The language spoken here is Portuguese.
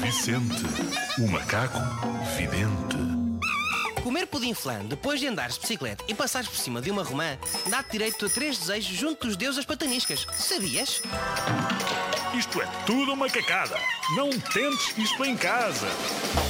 Vicente, o macaco vidente. Comer pudim flan depois de andares de bicicleta e passares por cima de uma romã dá-te direito a 3 desejos junto dos deuses pataniscas. Sabias? Isto é tudo uma cacada. Não tentes isto em casa.